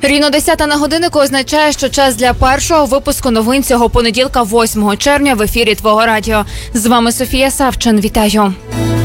Рівно 10 на годиннику означає, що час для першого випуску новин цього понеділка, 8 червня, в ефірі Твого радіо. З вами Софія Савчин. Вітаю.